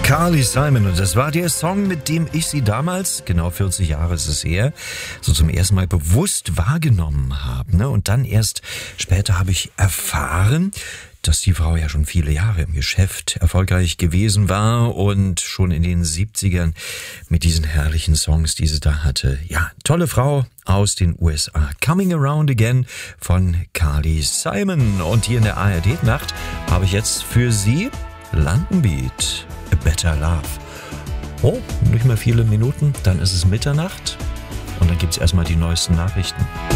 Carly Simon, und das war der Song, mit dem ich sie damals, genau 40 Jahre ist es her, so zum ersten Mal bewusst wahrgenommen habe. Ne? Und dann erst später habe ich erfahren, dass die Frau ja schon viele Jahre im Geschäft erfolgreich gewesen war und schon in den 70ern mit diesen herrlichen Songs, die sie da hatte. Ja, tolle Frau aus den USA. Coming Around Again von Carly Simon. Und hier in der ARD-Nacht habe ich jetzt für Sie London Beat, A Better Love. Oh, nicht mehr viele Minuten, dann ist es Mitternacht und dann gibt's erstmal die neuesten Nachrichten.